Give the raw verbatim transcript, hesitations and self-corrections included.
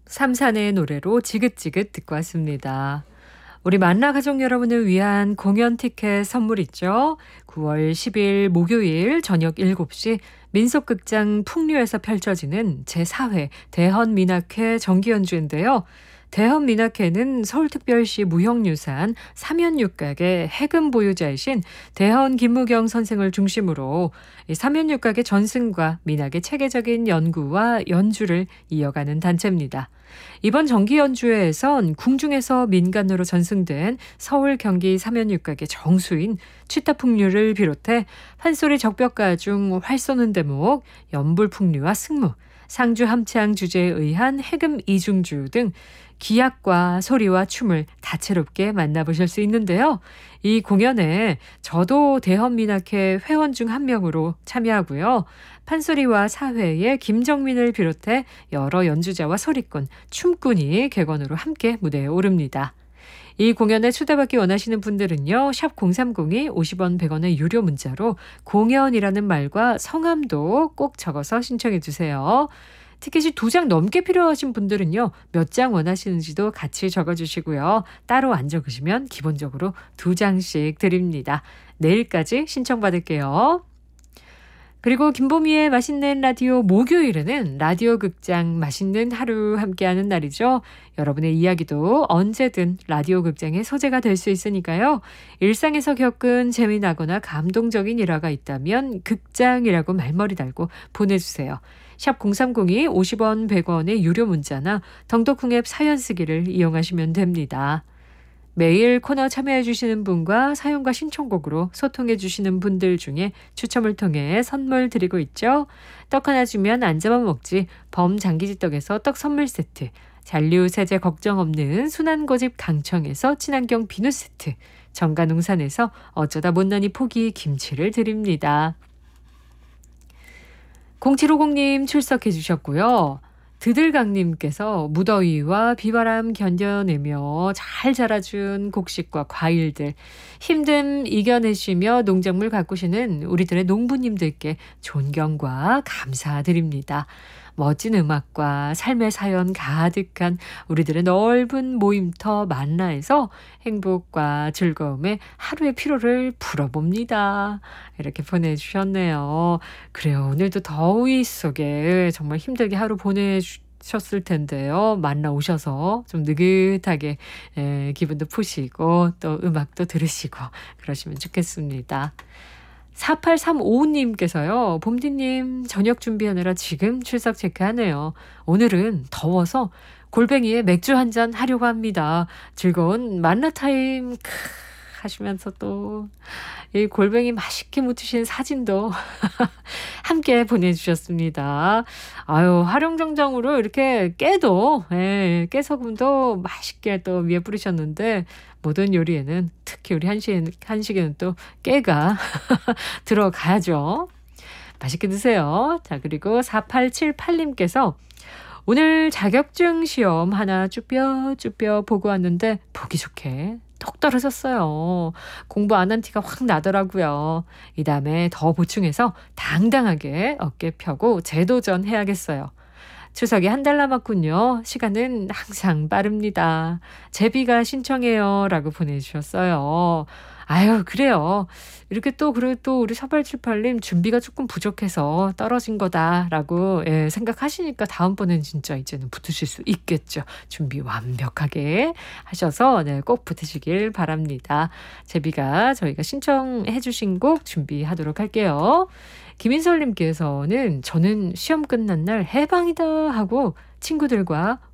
삼산의 노래로 지긋지긋 듣고 왔습니다. 우리 만나 가족 여러분을 위한 공연 티켓 선물 있죠? 구월 십일 목요일 저녁 일곱 시 민속극장 풍류에서 펼쳐지는 제사 회 대헌민학회 정기연주인데요. 대헌민학회는 서울특별시 무형유산 삼연육각의 해금 보유자이신 대헌 김무경 선생을 중심으로 이 삼연육각의 전승과 민학의 체계적인 연구와 연주를 이어가는 단체입니다. 이번 정기 연주회에선 궁중에서 민간으로 전승된 서울 경기 삼연육각의 정수인 취타풍류를 비롯해 판소리 적벽가 중 활 쏘는 대목, 연불풍류와 승무, 상주 함창 주제에 의한 해금 이중주 등 기악과 소리와 춤을 다채롭게 만나보실 수 있는데요. 이 공연에 저도 대헌민학회 회원 중 한 명으로 참여하고요. 판소리와 사회의 김정민을 비롯해 여러 연주자와 소리꾼, 춤꾼이 객원으로 함께 무대에 오릅니다. 이 공연에 초대받기 원하시는 분들은요. 샵 공삼공이 오십 원 백 원의 유료 문자로 공연이라는 말과 성함도 꼭 적어서 신청해 주세요. 티켓이 두 장 넘게 필요하신 분들은요. 몇 장 원하시는지도 같이 적어주시고요. 따로 안 적으시면 기본적으로 두 장씩 드립니다. 내일까지 신청받을게요. 그리고 김보미의 맛있는 라디오 목요일에는 라디오 극장 맛있는 하루 함께하는 날이죠. 여러분의 이야기도 언제든 라디오 극장의 소재가 될 수 있으니까요. 일상에서 겪은 재미나거나 감동적인 일화가 있다면 극장이라고 말머리 달고 보내주세요. 샵 공삼공이 오십 원 백 원의 유료 문자나 덩덕콩 앱 사연 쓰기를 이용하시면 됩니다. 매일 코너 참여해 주시는 분과 사연과 신청곡으로 소통해 주시는 분들 중에 추첨을 통해 선물 드리고 있죠. 떡 하나 주면 안 잡아먹지 범장기지떡에서 떡 선물 세트, 잔류세제 걱정 없는 순환고집 강청에서 친환경 비누 세트, 정가농산에서 어쩌다 못난이 포기 김치를 드립니다. 공칠오공님 출석해 주셨고요. 드들강님께서 무더위와 비바람 견뎌내며 잘 자라준 곡식과 과일들 힘듦 이겨내시며 농작물 가꾸시는 우리들의 농부님들께 존경과 감사드립니다. 멋진 음악과 삶의 사연 가득한 우리들의 넓은 모임터 만나에서 행복과 즐거움에 하루의 피로를 풀어봅니다. 이렇게 보내주셨네요. 그래요. 오늘도 더위 속에 정말 힘들게 하루 보내주셨을 텐데요. 만나 오셔서 좀 느긋하게 에, 기분도 푸시고 또 음악도 들으시고 그러시면 좋겠습니다. 사팔삼오님께서요. 봄디님 저녁 준비하느라 지금 출석 체크하네요. 오늘은 더워서 골뱅이에 맥주 한잔 하려고 합니다. 즐거운 만나타임 크 하시면서 또 이 골뱅이 맛있게 무치신 사진도 함께 보내주셨습니다. 아유 활용정정으로 이렇게 깨도 예, 깨소금도 맛있게 또 위에 뿌리셨는데 모든 요리에는 특히 우리 한식, 한식에는 또 깨가 들어가야죠. 맛있게 드세요. 자 그리고 사팔칠팔님께서 오늘 자격증 시험 하나 쭈뼛쭈뼛 보고 왔는데 보기 좋게 똑 떨어졌어요. 공부 안 한 티가 확 나더라고요. 이 다음에 더 보충해서 당당하게 어깨 펴고 재도전 해야겠어요. 추석이 한 달 남았군요. 시간은 항상 빠릅니다. 제비가 신청해요. 라고 보내주셨어요. 아유 그래요. 이렇게 또 그리고 또 우리 사팔칠팔님 준비가 조금 부족해서 떨어진 거다라고 예, 생각하시니까 다음번엔 진짜 이제는 붙으실 수 있겠죠. 준비 완벽하게 하셔서 네, 꼭 붙으시길 바랍니다. 제비가 저희가 신청해 주신 곡 준비하도록 할게요. 김인설님께서는 저는 시험 끝난 날 해방이다 하고 친구들과